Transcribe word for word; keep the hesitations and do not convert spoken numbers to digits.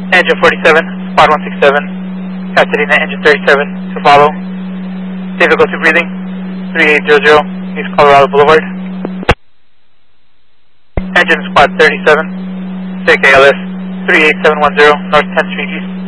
Engine forty-seven, squad one six seven, Pasadena engine thirty-seven to follow. Difficulty breathing, three eight zero zero, East Colorado Boulevard. Engine squad thirty-seven, take A L S three eight seven one zero, North tenth Street East.